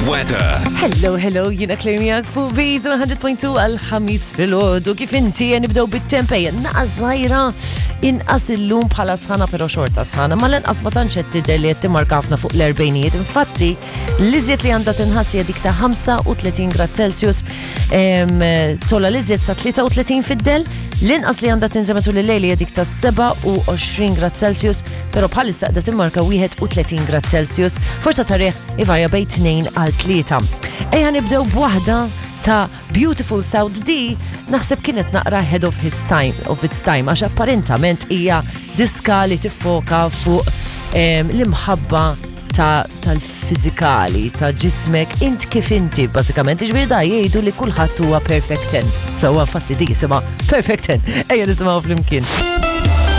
Weather. Hello, jina Klermijak fuq Bees 100.2 għal-ħamis fil-ħodu. Kif inti nibdew bit-tempej, naqas zaħira inqas il-lum bħala sħana pero xorta sħana, ma l-inqas ma tanċetti li jettimarka ħafna fuq l-40. Infatti, l-iżjed li għandha tinħassija dik ta' 35 grad Celsius, tola l-iżjed sa' 33 fid-del, l-inqas li għandha tinżemetu l-lejli dik ta' 27 grad Celsius, pero bħalissa għadha timmarka 31 grad Celsius, forsa tarieħ ivarja bej 2 għal 3. Ejja nibdew b'waħda ta' Beautiful South D, naħseb kienet naqra ahead of its time, għax apparentament hija diska li tiffoka fuq l-imħabba tal-fizikali, ta' ġismek, int kif inti, basikament, iġbir da jgħidu li kulħadd huwa perfect 10. Sawa fatti di jisima perfect 10. Ejja nisimgħu flimkien.